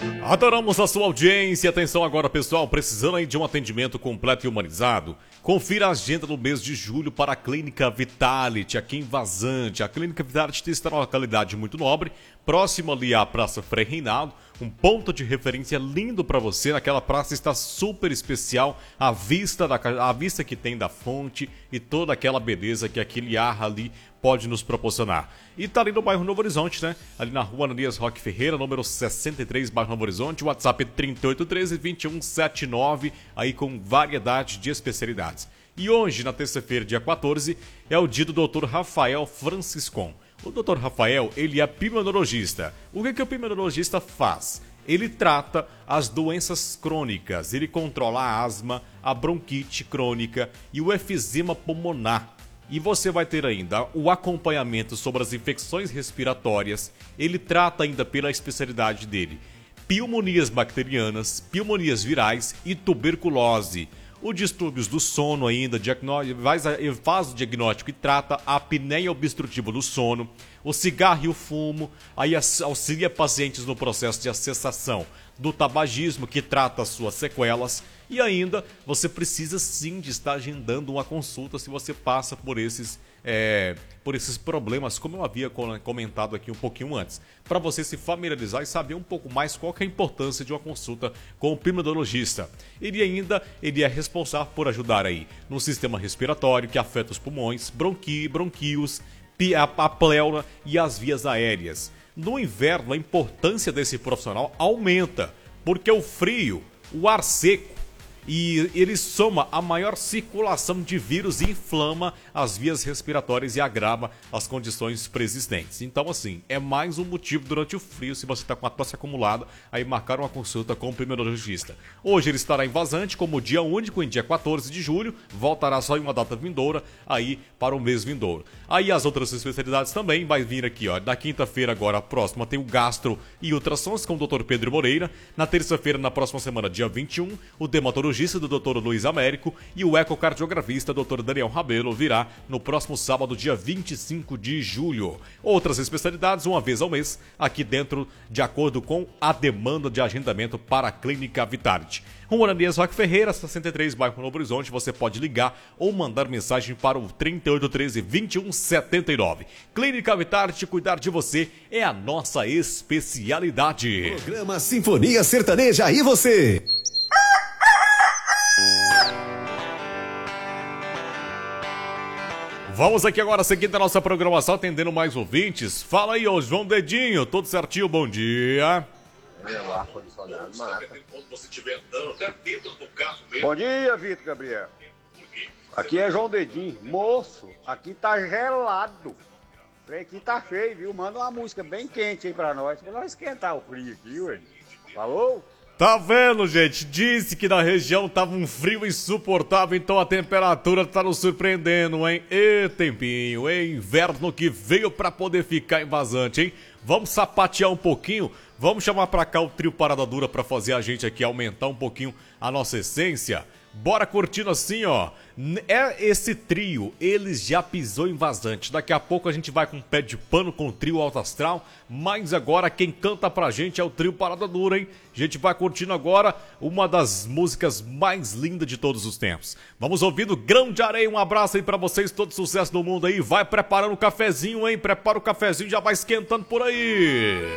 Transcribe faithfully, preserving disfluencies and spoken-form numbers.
Adoramos a sua audiência. Atenção agora, pessoal, precisando aí de um atendimento completo e humanizado? Confira a agenda do mês de julho para a Clínica Vitality, aqui em Vazante. A Clínica Vitality está numa localidade muito nobre, próximo ali à Praça Frei Reinaldo, um ponto de referência lindo para você. Naquela praça está super especial, a vista, da, a vista que tem da fonte e toda aquela beleza que aquele ar ali pode nos proporcionar. E tá ali no bairro Novo Horizonte, né? Ali na rua Ananias Roque Ferreira, número sessenta e três, bairro Novo Horizonte. O WhatsApp é trinta e oito treze, vinte e um setenta e nove, aí com variedade de especialidades. E hoje, na terça-feira, dia quatorze, é o dia do doutor Rafael Franciscon. O doutor Rafael, ele é pulmonologista. O que, que o pulmonologista faz? Ele trata as doenças crônicas, ele controla a asma, a bronquite crônica e o efizema pulmonar. E você vai ter ainda o acompanhamento sobre as infecções respiratórias. Ele trata ainda pela especialidade dele pneumonias bacterianas, pneumonias virais e tuberculose. Os distúrbios do sono ainda, faz o diagnóstico e trata a apneia obstrutiva do sono, o cigarro e o fumo, aí auxilia pacientes no processo de cessação do tabagismo, que trata as suas sequelas, e ainda você precisa sim de estar agendando uma consulta se você passa por esses, é, por esses problemas, como eu havia comentado aqui um pouquinho antes, para você se familiarizar e saber um pouco mais qual que é a importância de uma consulta com o pulmonologista. Ele ainda ele é responsável por ajudar aí no sistema respiratório, que afeta os pulmões, bronqui, bronquíolos, a, a pleura e as vias aéreas. No inverno, a importância desse profissional aumenta, porque o frio, o ar seco, e ele soma a maior circulação de vírus e inflama as vias respiratórias e agrava as condições preexistentes. Então, assim, é mais um motivo durante o frio, se você está com a tosse acumulada, aí marcar uma consulta com o pulmonologista. Hoje ele estará em Vazante como dia único, em dia quatorze de julho, voltará só em uma data vindoura, aí para o mês vindouro. Aí as outras especialidades também vai vir aqui, ó. Na quinta-feira agora, a próxima, tem o gastro e ultrassons com o doutor Pedro Moreira. Na terça-feira, na próxima semana, dia vinte e um, o dermatologista do doutor Luiz Américo e o ecocardiografista doutor Daniel Rabelo virá no próximo sábado, dia vinte e cinco de julho. Outras especialidades, uma vez ao mês, aqui dentro, de acordo com a demanda de agendamento para a Clínica Vitality. Rua Ananias Roque Ferreira, sessenta e três, bairro Novo Horizonte. Você pode ligar ou mandar mensagem para o trinta e oito treze, vinte e um setenta e nove. Clínica Vitality, cuidar de você é a nossa especialidade. Programa Sinfonia Sertaneja e você. Vamos aqui agora, seguindo a nossa programação, atendendo mais ouvintes. Fala aí, ô João Dedinho, tudo certinho, bom dia. Bom dia, Vitor Gabriel. Aqui é João Dedinho. Moço, aqui tá gelado. O aqui tá feio, viu? Manda uma música bem quente aí pra nós, pra nós esquentar o frio aqui, ué. Falou? Tá vendo, gente? Disse que na região tava um frio insuportável, então a temperatura tá nos surpreendendo, hein? E tempinho, hein? Inverno que veio pra poder ficar em Vazante, hein? Vamos sapatear um pouquinho, vamos chamar pra cá o trio Parada Dura pra fazer a gente aqui aumentar um pouquinho a nossa essência. Bora curtindo assim, ó. É esse trio, eles já pisou em Vazante. Daqui a pouco a gente vai com pé de pano com o trio Alto Astral. Mas agora quem canta pra gente é o trio Parada Dura, hein? A gente vai curtindo agora uma das músicas mais lindas de todos os tempos. Vamos ouvindo Grão de Areia. Um abraço aí pra vocês, todo sucesso do mundo aí. Vai preparando o cafezinho, hein? Prepara o cafezinho, já vai esquentando por aí.